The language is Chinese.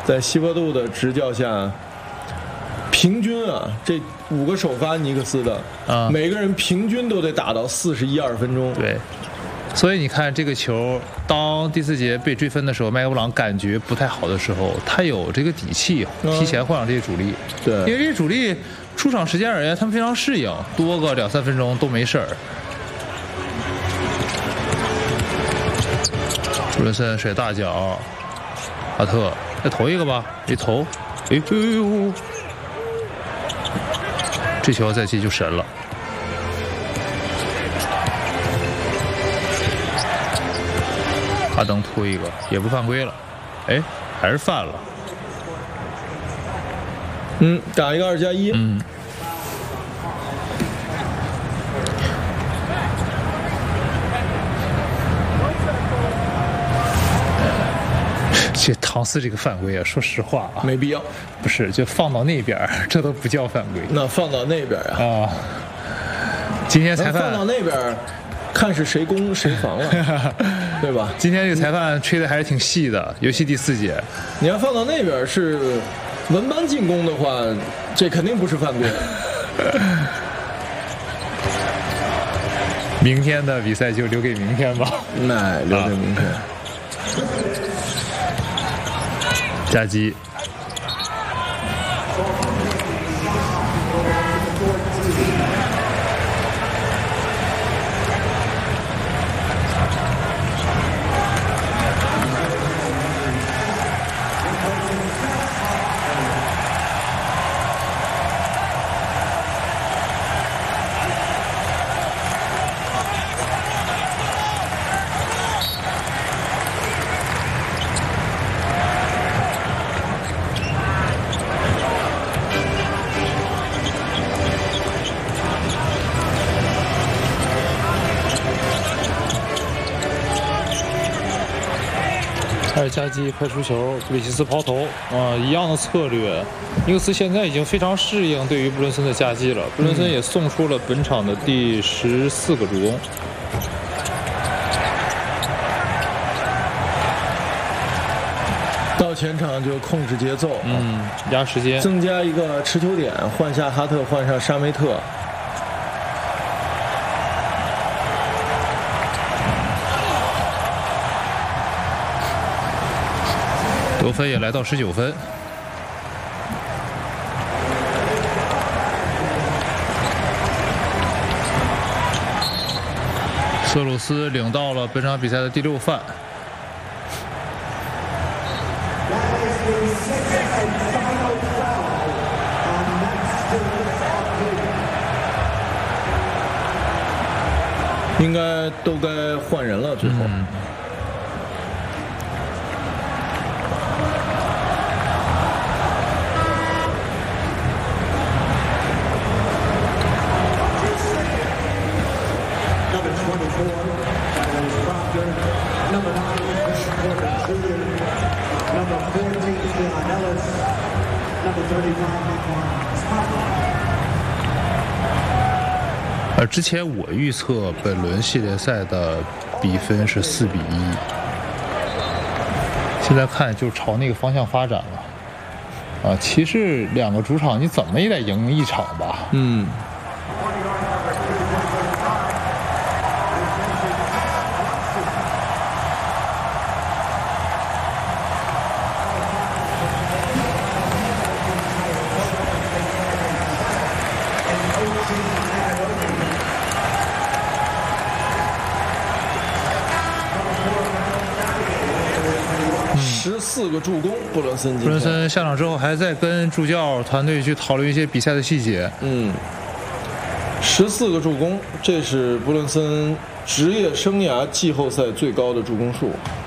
在西伯杜的执教下，平均啊，这5个首发尼克斯的，每个人平均都得打到41-2分钟。 对，所以你看这个球，当第4节被追分的时候，麦克布朗感觉不太好的时候，他有这个底气提前换上这些主力。 对， 因为这些主力出场时间而言，他们非常适应，多个2-3分钟都没事儿。布伦森甩大脚，哈特再投一个吧，一投，哎呦，这球再踢就神了。哈登突一个也不犯规了，哎，还是犯了。 打一个2+1。 这唐斯这个犯规啊，说实话啊， 没必要。 不是，就放到那边，这都不叫犯规。 那放到那边啊，今天裁判放到那边，看是谁攻谁防了，对吧？ 今天这个裁判吹的还是挺细的，尤其第4节。 你要放到那边是文班进攻的话，这肯定不是犯规。 明天的比赛就留给明天吧。 那留给明天。 加基。埃尔加基快出球，布里奇斯抛投一样的策略。尼克斯现在已经非常适应对于布伦森的夹击了，布伦森也送出了本场的第14个助攻。 到前场就控制节奏， 压时间， 增加一个持球点，换下哈特，换上沙梅特。 得分也来到19分。瑟鲁斯领到了本场比赛的第6犯。 应该都该换人了，最后。 之前我预测本轮系列赛的比分是4-1，现在看就朝那个方向发展了。骑士2个主场你怎么也得赢1场吧？ 14个助攻，布伦森下场之后还在跟助教团队去讨论一些比赛的细节。 14个助攻，这是布伦森职业生涯季后赛最高的助攻数。